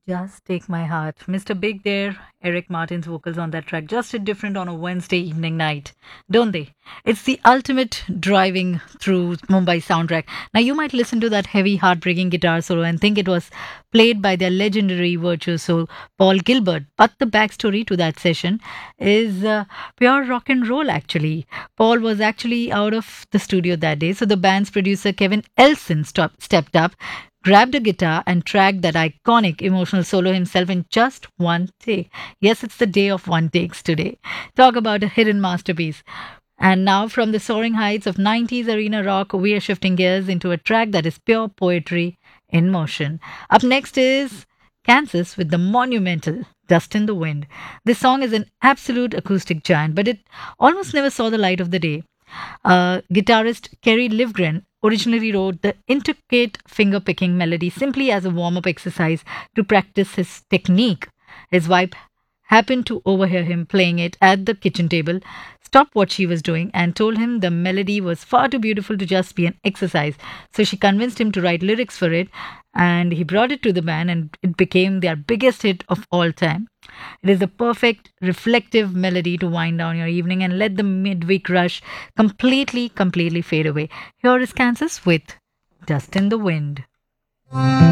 Just Take My Heart. Mr. Big there, Eric Martin's vocals on that track just hit different on a Wednesday evening night, don't they? It's the ultimate driving through Mumbai soundtrack. Now, you might listen to that heavy, heartbreaking guitar solo and think it was played by their legendary virtuoso Paul Gilbert, but the backstory to that session is pure rock and roll, actually. Paul was actually out of the studio that day, so the band's producer Kevin Elson stepped up, grabbed a guitar and tracked that iconic emotional solo himself in just one take. Yes, it's the day of one takes today. Talk about a hidden masterpiece. And now, from the soaring heights of 90s arena rock, we are shifting gears into a track that is pure poetry in motion. Up next is Kansas with the monumental Dust in the Wind. This song is an absolute acoustic giant, but it almost never saw the light of the day. Guitarist Kerry Livgren originally wrote the intricate finger picking melody simply as a warm up exercise to practice his technique. His wife happened to overhear him playing it at the kitchen table, stopped what she was doing, and told him the melody was far too beautiful to just be an exercise. So she convinced him to write lyrics for it, and he brought it to the band, and it became their biggest hit of all time. It is the perfect reflective melody to wind down your evening and let the midweek rush completely fade away. Here is Kansas with Dust in the Wind.